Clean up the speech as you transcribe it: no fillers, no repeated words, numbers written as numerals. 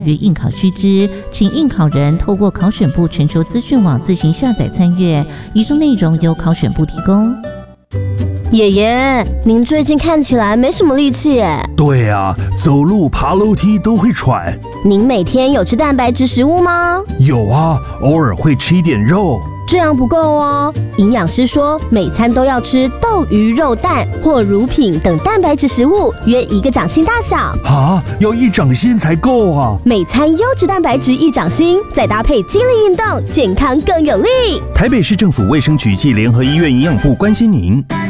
于应考须知，请应考人透过考选部全球资讯网自行下载参阅，以上内容由考选部提供。 爷爷，您最近看起来没什么力气耶。 对啊，走路爬楼梯都会喘。 您每天有吃蛋白质食物吗？ 有啊，偶尔会吃一点肉。 这样不够哦，营养师说每餐都要吃豆、鱼、肉、蛋或乳品等蛋白质食物，约1个掌心大小。 啊，要1掌心才够啊！ 每餐优质蛋白质1掌心，再搭配肌力运动，健康更有力。 台北市政府卫生局暨联合医院营养部关心您。